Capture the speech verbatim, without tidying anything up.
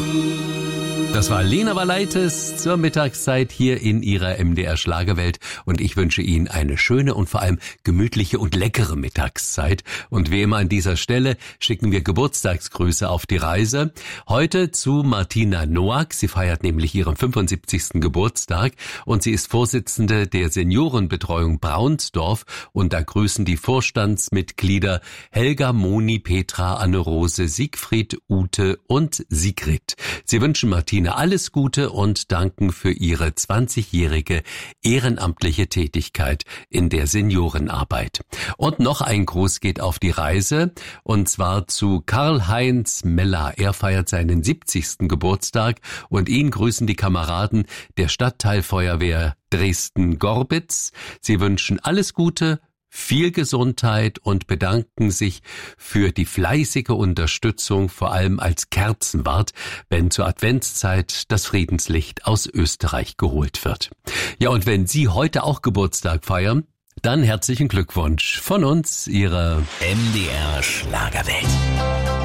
Das war Lena Valaitis zur Mittagszeit hier in ihrer M D R Schlagerwelt und ich wünsche Ihnen eine schöne und vor allem gemütliche und leckere Mittagszeit. Und wie immer an dieser Stelle schicken wir Geburtstagsgrüße auf die Reise. Heute zu Martina Noack. Sie feiert nämlich ihren fünfundsiebzigsten Geburtstag und sie ist Vorsitzende der Seniorenbetreuung Braunsdorf und da grüßen die Vorstandsmitglieder Helga, Moni, Petra, Anne-Rose, Siegfried, Ute und Sigrid. Sie wünschen Martina alles Gute und danken für ihre zwanzigjährige ehrenamtliche Tätigkeit in der Seniorenarbeit. Und noch ein Gruß geht auf die Reise, und zwar zu Karl-Heinz Meller. Er feiert seinen siebzigsten Geburtstag und ihn grüßen die Kameraden der Stadtteilfeuerwehr Dresden-Gorbitz. Sie wünschen alles Gute, viel Gesundheit und bedanken sich für die fleißige Unterstützung, vor allem als Kerzenwart, wenn zur Adventszeit das Friedenslicht aus Österreich geholt wird. Ja, und wenn Sie heute auch Geburtstag feiern, dann herzlichen Glückwunsch von uns, Ihre M D R Schlagerwelt.